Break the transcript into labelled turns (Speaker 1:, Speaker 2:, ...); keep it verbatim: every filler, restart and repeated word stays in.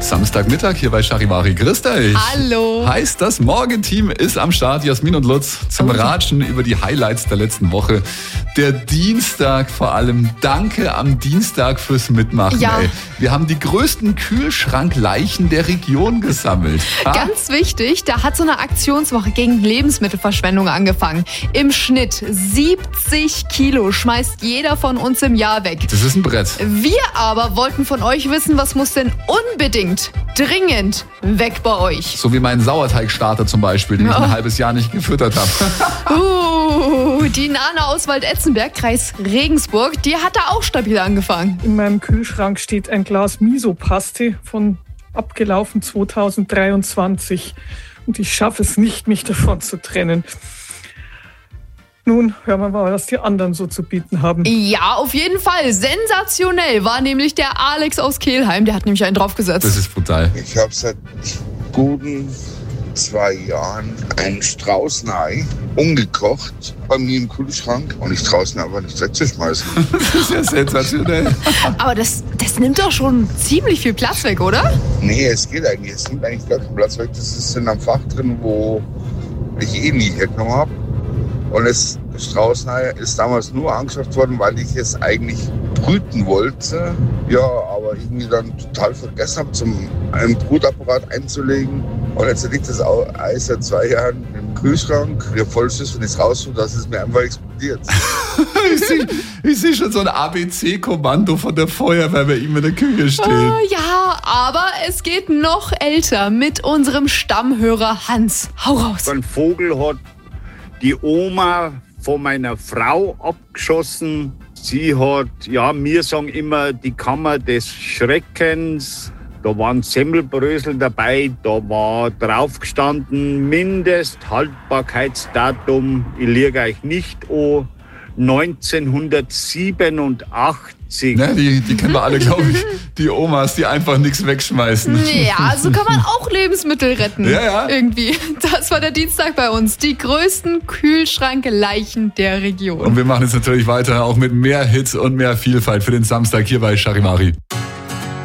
Speaker 1: Samstagmittag hier bei Charivari. Grüßt euch.
Speaker 2: Hallo.
Speaker 1: Heißt, das Morgenteam ist am Start. Jasmin und Lutz zum
Speaker 2: Oh.
Speaker 1: Ratschen über die Highlights der letzten Woche. Der Dienstag vor allem. Danke am Dienstag fürs Mitmachen.
Speaker 2: Ja.
Speaker 1: Ey. Wir haben die größten Kühlschrankleichen der Region gesammelt. Ha?
Speaker 2: Ganz wichtig, da hat so eine Aktionswoche gegen Lebensmittelverschwendung angefangen. Im Schnitt siebzig Kilo schmeißt jeder von uns im Jahr weg.
Speaker 1: Das ist ein Brett.
Speaker 2: Wir aber wollten von euch wissen, was muss denn unbedingt, dringend weg bei euch?
Speaker 1: So wie mein Sauerteigstarter zum Beispiel, den ich
Speaker 2: Oh.
Speaker 1: ein halbes Jahr nicht gefüttert habe.
Speaker 2: Uh, die Nana aus Waldetzenberg, Kreis Regensburg, die hat da auch stabil angefangen.
Speaker 3: In meinem Kühlschrank steht ein Glas Miso-Paste von abgelaufen zweitausenddreiundzwanzig und ich schaffe es nicht, mich davon zu trennen. Nun hören wir mal, was die anderen so zu bieten haben.
Speaker 2: Ja, auf jeden Fall. Sensationell war nämlich der Alex aus Kelheim. Der hat nämlich einen draufgesetzt.
Speaker 1: Das ist brutal.
Speaker 4: Ich habe seit guten zwei Jahren einen Straußenei umgekocht bei mir im Kühlschrank und ich traue es mir aber nicht wegzuschmeißen.
Speaker 1: Das ist ja sensationell.
Speaker 2: Aber das, das nimmt doch schon ziemlich viel Platz weg, oder?
Speaker 4: Nee, es geht eigentlich. Es nimmt eigentlich gar keinen Platz weg. Das ist in einem Fach drin, wo ich eh nie hergenommen habe. Und das Straußenei ist damals nur angeschafft worden, weil ich es eigentlich brüten wollte. Ja, aber irgendwie dann total vergessen habe, zum einen Brutapparat einzulegen. Und jetzt liegt das Ei seit zwei Jahren im Kühlschrank. Ich habe voll Schiss, wenn ich es raustue, dass es mir einfach explodiert.
Speaker 1: Ich sehe ich seh schon so ein A B C-Kommando von der Feuerwehr bei ihm in der Küche stehen.
Speaker 2: Oh, ja, aber es geht noch älter mit unserem Stammhörer Hans. Hau raus.
Speaker 5: Ein Vogel hat die Oma von meiner Frau abgeschossen. Sie hat, ja, wir sagen immer, die Kammer des Schreckens. Da waren Semmelbrösel dabei, da war drauf gestanden, Mindesthaltbarkeitsdatum, ich liege euch nicht an, neunzehnhundertsiebenundachtzig.
Speaker 1: Ne, die, die kennen wir alle, glaube ich. Die Omas, die einfach nichts wegschmeißen.
Speaker 2: Ja, so kann man auch Lebensmittel retten.
Speaker 1: Ja, ja.
Speaker 2: Irgendwie. Das war der Dienstag bei uns. Die größten Kühlschrankleichen der Region.
Speaker 1: Und wir machen jetzt natürlich weiter, auch mit mehr Hits und mehr Vielfalt für den Samstag hier bei Charivari.